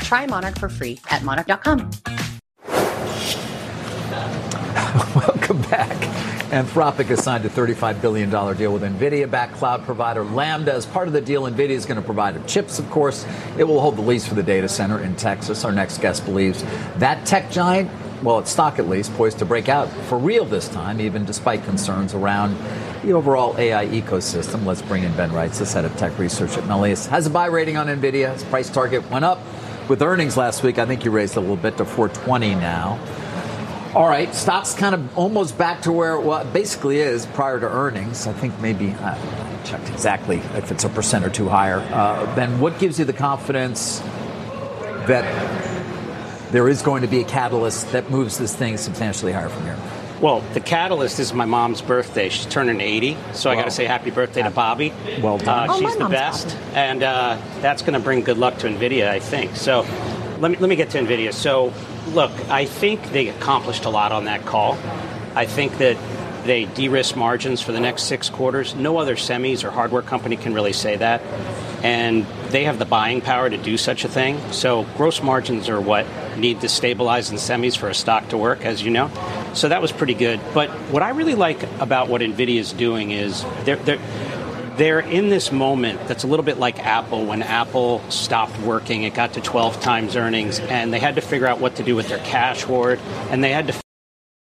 Try Monarch for free at monarch.com. Welcome back. Anthropic has signed a $35 billion deal with NVIDIA-backed cloud provider Lambda. As part of the deal, NVIDIA is going to provide chips, of course. It will hold the lease for the data center in Texas. Our next guest believes that tech giant, well, its stock at least, poised to break out for real this time, even despite concerns around the overall AI ecosystem. Let's bring in Ben Reitz, the head of tech research at Melius. Has a buy rating on NVIDIA. His price target went up with earnings last week. I think you raised it a little bit to 420 now. All right, stock's kind of almost back to where it basically is prior to earnings. I think maybe, I haven't checked exactly if it's 1% or 2 higher. Ben, what gives you the confidence that there is going to be a catalyst that moves this thing substantially higher from here? Well, the catalyst is my mom's birthday. She's turning 80, so I got to say happy birthday to Bobby. Well done. She's the best, and that's going to bring good luck to NVIDIA, I think. So let me get to NVIDIA. So, look, I think they accomplished a lot on that call. I think that they de-risked margins for the next 6 quarters. No other semis or hardware company can really say that. And they have the buying power to do such a thing. So gross margins are what need to stabilize in semis for a stock to work, as you know. So that was pretty good. But what I really like about what NVIDIA is doing is they're in this moment that's a little bit like Apple. When Apple stopped working, it got to 12 times earnings, and they had to figure out what to do with their cash hoard, and they had to